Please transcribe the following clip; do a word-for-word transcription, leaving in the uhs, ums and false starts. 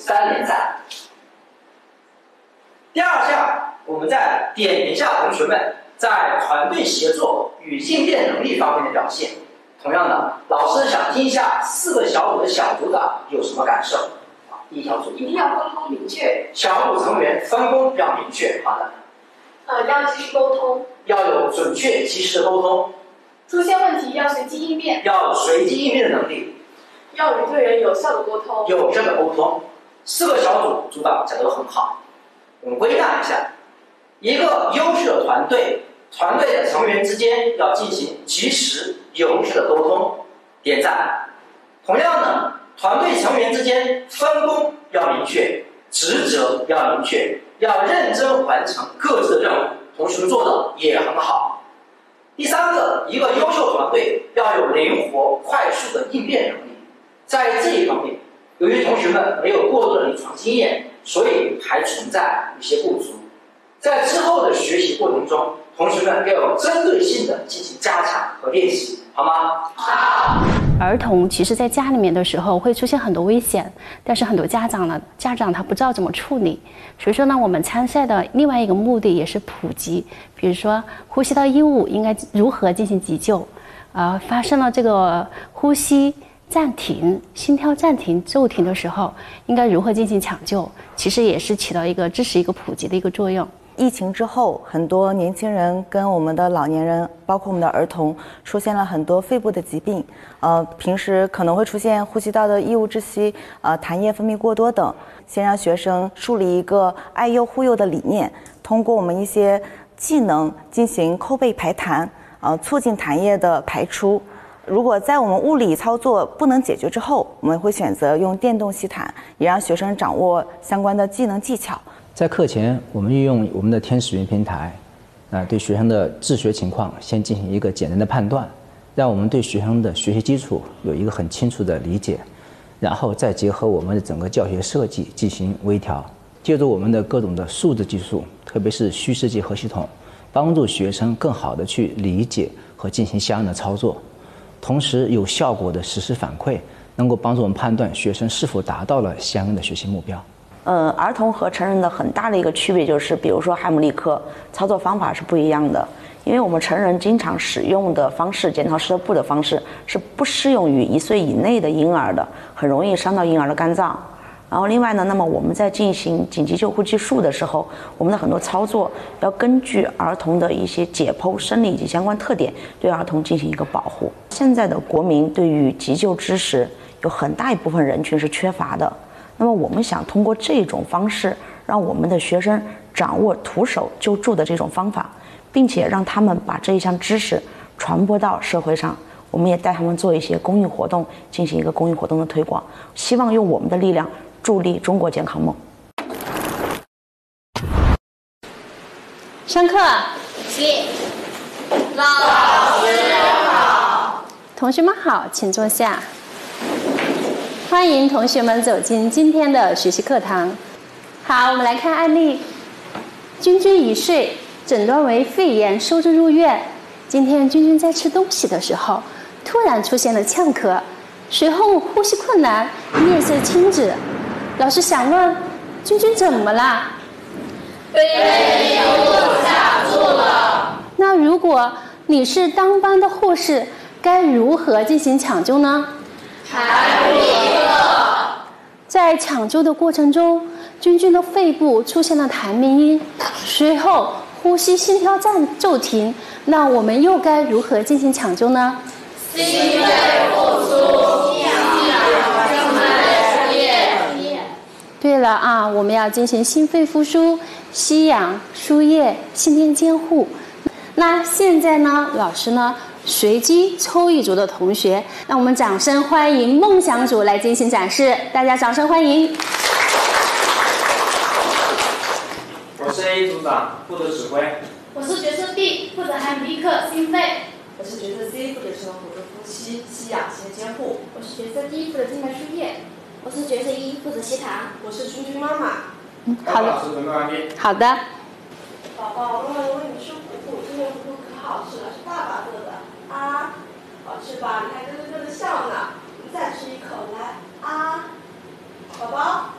三连赞。第二项，我们再点评一下同学们在团队协作与应变能力方面的表现。同样的，老师想听一下四个小组的小组长有什么感受。啊，第一小组一定要分工明确， 小组成员分工要明确。好的。 呃，要及时沟通， 要有准确及时的沟通。 出现问题要随机应变， 要有随机应变的能力， 要与队员有效的沟通， 有效的沟通。四个小组组长讲得都很好。我们归纳一下，一个优秀的团队，团队的成员之间要进行及时有效的沟通，点赞。同样的，团队成员之间分工要明确，职责要明确，要认真完成各自的任务，同学们做的也很好。第三个，一个优秀团队要有灵活快速的应变能力。在这一方面，由于同学们没有过多的临床经验，所以还存在一些不足。在之后的学习过程中，同学们要有针对性的进行加强和练习，好吗？ 好。 儿童其实在家里面的时候会出现很多危险，但是很多家长呢，家长他不知道怎么处理。所以说呢，我们参赛的另外一个目的也是普及，比如说呼吸道异物应该如何进行急救，呃，发生了这个呼吸暂停、心跳暂停、骤停的时候，应该如何进行抢救，其实也是起到一个支持一个普及的一个作用。 疫情之后，很多年轻人跟我们的老年人，包括我们的儿童，出现了很多肺部的疾病。呃，平时可能会出现呼吸道的异物窒息、呃痰液分泌过多等。先让学生树立一个爱优护幼的理念，通过我们一些技能进行扣背排痰，呃，促进痰液的排出。如果在我们物理操作不能解决之后，我们会选择用电动吸痰，也让学生掌握相关的技能技巧。 在课前，我们运用我们的天使云平台，啊，对学生的自学情况先进行一个简单的判断，让我们对学生的学习基础有一个很清楚的理解，然后再结合我们的整个教学设计进行微调，借助我们的各种的数字技术，特别是虚实结合系统，帮助学生更好的去理解和进行相应的操作，同时有效果的实时反馈，能够帮助我们判断学生是否达到了相应的学习目标。 呃，儿童和成人的很大的一个区别就是，比如说海姆立克操作方法是不一样的，因为我们成人经常使用的方式，剪刀石头布的方式是不适用于一岁以内的婴儿的，很容易伤到婴儿的肝脏。然后另外呢，那么我们在进行紧急救护技术的时候，我们的很多操作要根据儿童的一些解剖生理以及相关特点，对儿童进行一个保护。现在的国民对于急救知识有很大一部分人群是缺乏的。那么我们想通过这种方式，让我们的学生掌握徒手救助的这种方法，并且让他们把这一项知识传播到社会上。我们也带他们做一些公益活动，进行一个公益活动的推广，希望用我们的力量助力中国健康梦。 上课， 起，老师好， 同学们好，请坐下。欢迎同学们走进今天的学习课堂。好，我们来看案例。君君一岁，诊断为肺炎，收治入院。今天君君在吃东西的时候，突然出现了呛咳，随后呼吸困难，面色青紫。老师想问，君君怎么了？ 被牛顿卡住了。 那如果你是当班的护士，该如何进行抢救呢？ 海姆立克。 在抢救的过程中，君君的肺部出现了痰鸣音，随后呼吸心跳暂骤停。那我们又该如何进行抢救呢？ 心肺复苏，吸氧静脉输液。 对了啊，我们要进行心肺复苏、吸氧、输液、心电监护。那现在呢，老师呢随机抽一组的同学，让我们掌声欢迎梦想组来进行展示，大家掌声欢迎。 我是 A 组长，负责指挥。 我是角色 B， 负责海姆立克心肺。 我是角色 C， 负责生活的呼吸、吸氧、心监护。 我是角色 D， 负责静脉输液。我是角色一，负责吸痰。 我是君君妈妈。 嗯，好的。 老师轮到安利。 好的。 宝宝，妈妈问你吃糊糊，这个糊糊可好吃了，是爸爸做的啊，好吃吧？你还咯咯咯的笑呢。你再吃一口，来啊，宝宝。